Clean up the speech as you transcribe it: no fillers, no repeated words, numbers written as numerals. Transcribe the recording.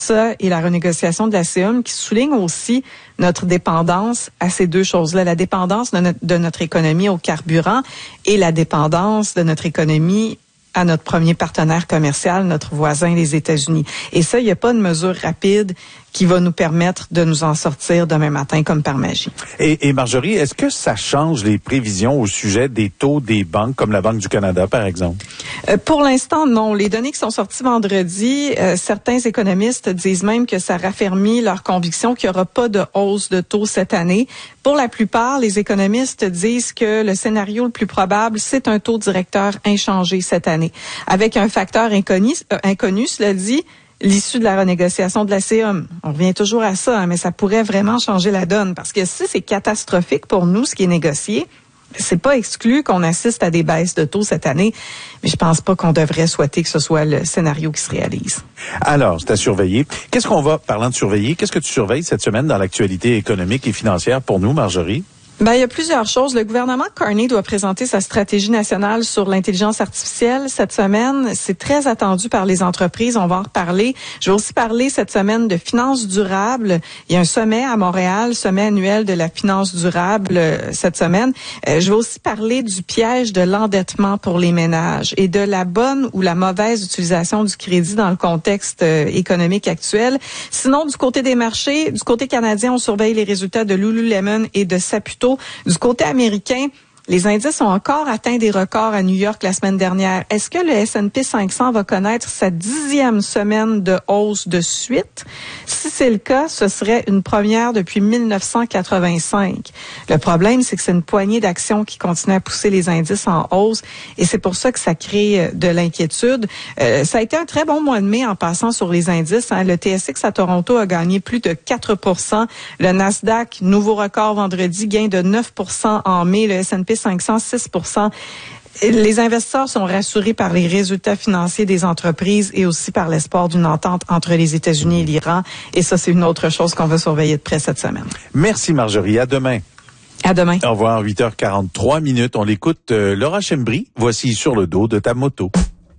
ça et la renégociation de la CEUM qui souligne aussi notre dépendance à ces deux choses-là, la dépendance de notre économie au carburant et la dépendance de notre économie à notre premier partenaire commercial, notre voisin, les États-Unis. Et ça, il n'y a pas de mesure rapide qui va nous permettre de nous en sortir demain matin comme par magie. Et Marjorie, est-ce que ça change les prévisions au sujet des taux des banques, comme la Banque du Canada, par exemple? Pour l'instant, non. Les données qui sont sorties vendredi, certains économistes disent même que ça raffermit leur conviction qu'il n'y aura pas de hausse de taux cette année. Pour la plupart, les économistes disent que le scénario le plus probable, c'est un taux directeur inchangé cette année. Avec un facteur inconnu, cela dit, l'issue de la renégociation de la CEUM. On revient toujours à ça, mais ça pourrait vraiment changer la donne. Parce que si c'est catastrophique pour nous, ce qui est négocié, c'est pas exclu qu'on assiste à des baisses de taux cette année, mais je pense pas qu'on devrait souhaiter que ce soit le scénario qui se réalise. Alors, c'est à surveiller. Parlant de surveiller, qu'est-ce que tu surveilles cette semaine dans l'actualité économique et financière pour nous, Marjorie? Il y a plusieurs choses. Le gouvernement Carney doit présenter sa stratégie nationale sur l'intelligence artificielle cette semaine. C'est très attendu par les entreprises. On va en reparler. Je vais aussi parler cette semaine de finances durables. Il y a un sommet à Montréal, sommet annuel de la finance durable cette semaine. Je vais aussi parler du piège de l'endettement pour les ménages et de la bonne ou la mauvaise utilisation du crédit dans le contexte économique actuel. Sinon, du côté des marchés, du côté canadien, on surveille les résultats de Lululemon et de Saputo. Du côté américain, les indices ont encore atteint des records à New York la semaine dernière. Est-ce que le S&P 500 va connaître sa 10e semaine de hausse de suite? Si c'est le cas, ce serait une première depuis 1985. Le problème, c'est que c'est une poignée d'actions qui continue à pousser les indices en hausse et c'est pour ça que ça crée de l'inquiétude. Ça a été un très bon mois de mai en passant sur les indices. Le TSX à Toronto a gagné plus de 4%. Le Nasdaq, nouveau record vendredi, gain de 9% en mai. Le S&P 500, 6%. Les investisseurs sont rassurés par les résultats financiers des entreprises et aussi par l'espoir d'une entente entre les États-Unis et l'Iran. Et ça, c'est une autre chose qu'on va surveiller de près cette semaine. Merci Marjorie. À demain. À demain. Au revoir, 8h43. On l'écoute. Laura Chembry, voici Sur le dos de ta moto.